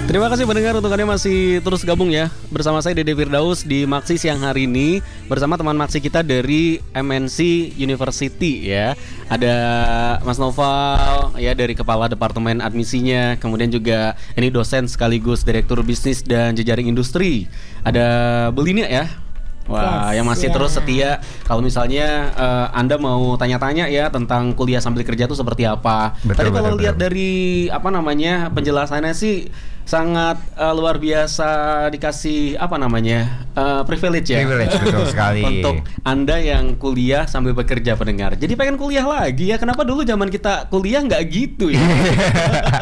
Terima kasih pendengar untuk Anda masih terus gabung ya bersama saya Dede Firdaus di Maksi siang hari ini bersama teman Maksi kita dari MNC University ya. Ada Mas Noval ya dari Kepala Departemen Admisinya, kemudian juga ini dosen sekaligus Direktur Bisnis dan Jejaring Industri. Ada Belinda ya. Wah, yang masih terus setia. Kalau misalnya Anda mau tanya-tanya ya tentang kuliah sambil kerja itu seperti apa. Tadi kalau lihat dari penjelasannya sih sangat luar biasa, dikasih privilege ya. Privilege betul sekali. Untuk Anda yang kuliah sambil bekerja pendengar. Jadi pengen kuliah lagi ya. Kenapa dulu zaman kita kuliah nggak gitu ya?